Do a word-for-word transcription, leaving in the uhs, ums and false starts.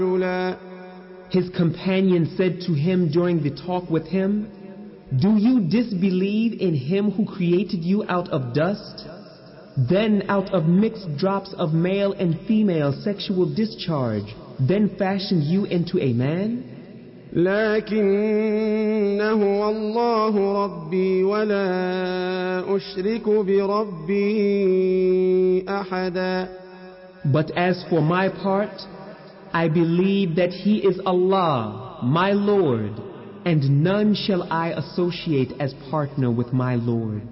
His companion said to him during the talk with him, "Do you disbelieve in him who created you out of dust, then out of mixed drops of male and female sexual discharge, then fashioned you into a man? لكن هو الله ربي ولا أشرك بربي أحدا." But as for my part, I believe that He is Allah, my Lord, and none shall I associate as partner with my Lord.